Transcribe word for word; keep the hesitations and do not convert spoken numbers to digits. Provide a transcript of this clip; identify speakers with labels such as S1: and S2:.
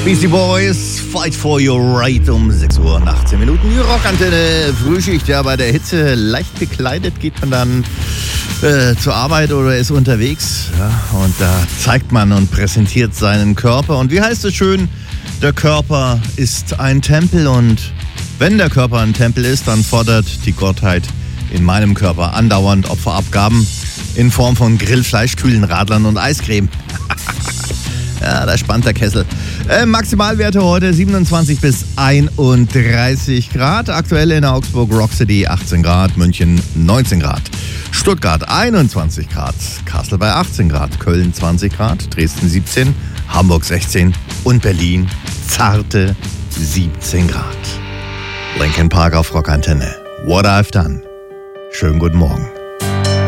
S1: Beastie Boys, Fight for Your Right um sechs Uhr und achtzehn Minuten. Die Rockantenne Frühschicht, ja, bei der Hitze leicht gekleidet geht man dann äh, zur Arbeit oder ist unterwegs. Ja, und da zeigt man und präsentiert seinen Körper. Und wie heißt es schön, der Körper ist ein Tempel. Und wenn der Körper ein Tempel ist, dann fordert die Gottheit in meinem Körper andauernd Opferabgaben in Form von Grillfleisch, kühlen Radlern und Eiscreme. Ja, da spannt der Kessel. Äh, Maximalwerte heute siebenundzwanzig bis einunddreißig Grad. Aktuell in Augsburg Rock City achtzehn Grad, München neunzehn Grad, Stuttgart einundzwanzig Grad, Kassel bei achtzehn Grad, Köln zwanzig Grad, Dresden siebzehn, Hamburg sechzehn und Berlin zarte siebzehn Grad. Linkin Park auf Rockantenne. What I've Done. Schönen guten Morgen.